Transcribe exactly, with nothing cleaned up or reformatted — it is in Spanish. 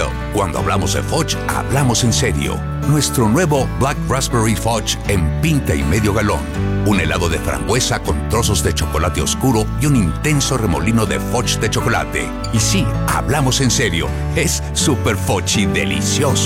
Well, cuando hablamos de Fudge, hablamos en serio. Nuestro nuevo Black Raspberry Fudge en pinta y medio galón. Un helado de frambuesa con trozos de chocolate oscuro y un intenso remolino de Fudge de chocolate. Y sí, hablamos en serio. Es super Fudgy delicioso.